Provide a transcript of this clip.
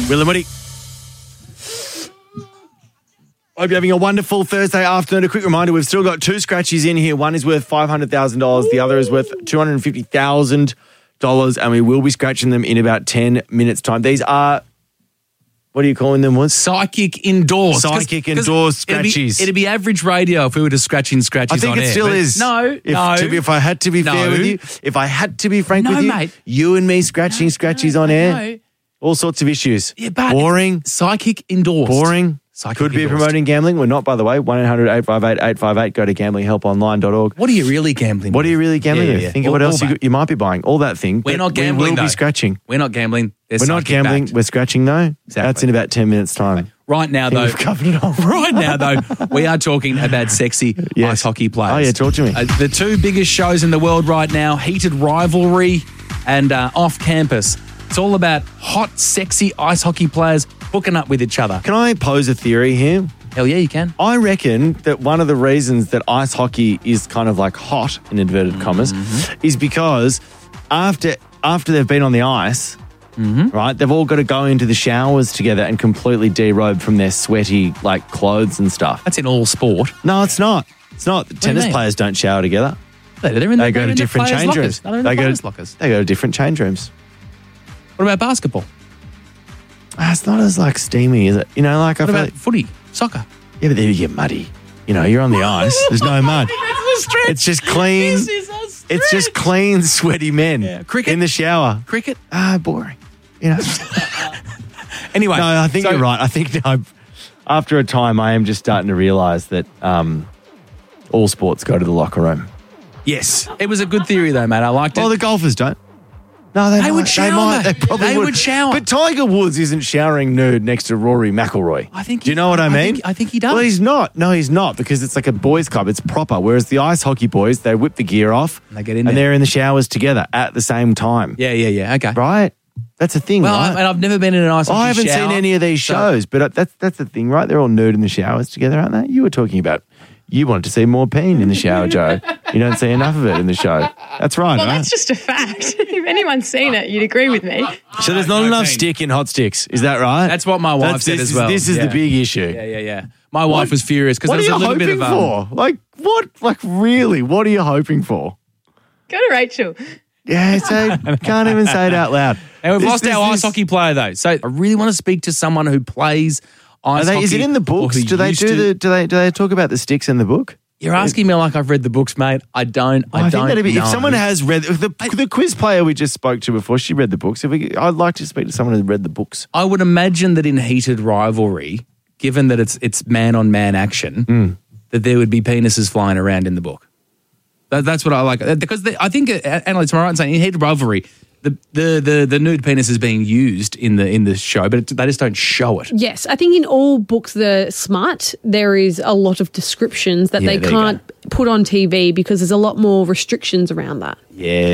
Will and Woody. Hope you're having a wonderful Thursday afternoon. A quick reminder, we've still got 2 scratchies in here. One is worth $500,000. The other is worth $250,000. And we will be scratching them in about 10 minutes' time. These are, what are you calling them, Woods? Psychic endorsed. Psychic endorsed scratchies. It'd be average radio if we were just scratching scratchies on air. I think it still is. If I had to be fair with you, if I had to be frank with you, mate. you and me scratching scratchies on air, all sorts of issues. Yeah, but boring. Psychic endorsed. Boring. Psychic Could be endorsed. promoting gambling. We're not, by the way. 1-800-858-858. Go to gamblinghelponline.org. What are you really gambling with? What are you really gambling with? Think of what else you might be buying. All that thing. We're not gambling, We will though. be scratching. We're not gambling. We're not gambling. We're scratching, though. Exactly. That's in about 10 minutes' time. Right now, though. We've covered it all. Right now, though, we are talking about sexy ice hockey players. Oh, yeah, talk to me. The 2 biggest shows in the world right now, Heated Rivalry and Off Campus. It's all about hot, sexy ice hockey players hooking up with each other. Can I pose a theory here? Hell yeah, you can. I reckon that one of the reasons that ice hockey is kind of like hot, in inverted commas, is because after they've been on the ice, right, they've all got to go into the showers together and completely derobe from their sweaty like clothes and stuff. That's in all sport. No, it's not. It's not. The tennis players don't shower together. They go to different change rooms. They're in the players' lockers. They go to different change rooms. What about basketball? It's not as like steamy, is it? You know, like What I feel about like, footy, soccer? yeah, but then you get muddy. You know, you're on the ice. There's no mud. It's just clean. This is a stretch. It's just clean, sweaty men. Yeah. Cricket? In the shower. Cricket? Boring. You know. Anyway. No, I think you're right. I think after a time, I am just starting to realise that all sports go to the locker room. Yes. It was a good theory, though, mate. I liked it. Well, the golfers don't. No, they would might. shower, They might. mate. They probably They would shower. But Tiger Woods isn't showering nude next to Rory McIlroy. Do you know what I mean? I think he does. Well, he's not. No, he's not, because it's like a boys' club. It's proper. Whereas the ice hockey boys, they whip the gear off And they get in and there. they're in the showers together at the same time. Yeah. Okay. Right? That's a thing, Well, right? I've never been in an ice hockey I haven't shower, seen any of these so- shows, but that's the thing, right? They're all nude in the showers together, aren't they? You were talking about you wanted to see more peen in the shower, Joe. You don't see enough of it in the show. That's right, Well, right? that's just a fact. If anyone's seen it, you'd agree with me. So there's not No enough peen. stick in hot sticks. Is that right? That's what my wife said as well. This is Yeah. the big issue. Yeah. My wife was furious because What there are was you a little hoping bit of for? Like what? Like really? What are you hoping for? Go to Rachel. Yeah, so can't even say it out loud. And we've This- lost this- our ice this- hockey player though. So I really want to speak to someone who plays ice hockey. Is it in the or books? who Do they used do to. do they talk about the sticks in the book? You're asking me like I've read the books, mate. I don't. I think don't that'd be, know. if someone has read the quiz player we just spoke to before, she read the books. I'd like to speak to someone who read the books. I would imagine that in Heated Rivalry, given that it's man on man action, that there would be penises flying around in the book. That's what I like because I think Annalise, am I right in saying in Heated Rivalry, the nude penis is being used in the show, but they just don't show it. Yes, I think in all books, the smart, there is a lot of descriptions that Yeah, they there you can't put on TV because there's a lot more restrictions around that. Yeah.